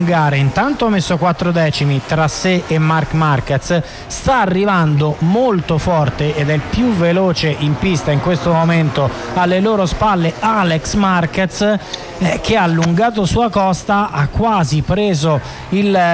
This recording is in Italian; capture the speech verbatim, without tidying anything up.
Gare intanto ha messo quattro decimi tra sé e Marc Marquez, sta arrivando molto forte ed è il più veloce in pista in questo momento alle loro spalle Alex Marquez, eh, che ha allungato sua costa, ha quasi preso il